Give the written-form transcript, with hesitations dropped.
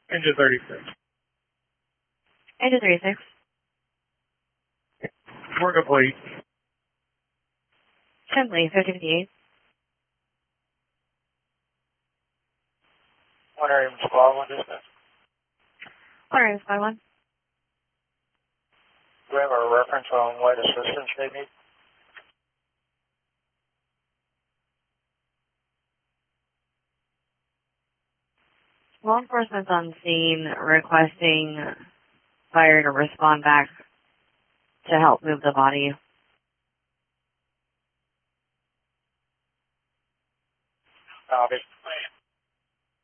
Engine 36. Engine 36. We're complete. 10 5058. 1 area squad 1 distance. 1 area squad 1. Do we have a reference on what assistance they need? Law enforcement's on scene requesting fire to respond back to help move the body. Copy.